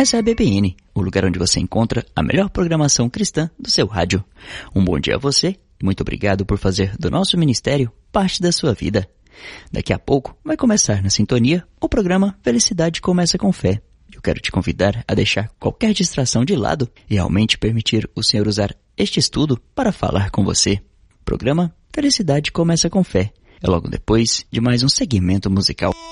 Essa é a BPN, o lugar onde você encontra a melhor programação cristã do seu rádio. Um bom dia a você e muito obrigado por fazer do nosso ministério parte da sua vida. Daqui a pouco vai começar na sintonia o programa Felicidade Começa com Fé. Eu quero te convidar a deixar qualquer distração de lado e realmente permitir o Senhor usar este estudo para falar com você. Programa Felicidade Começa com Fé. É logo depois de mais um segmento musical.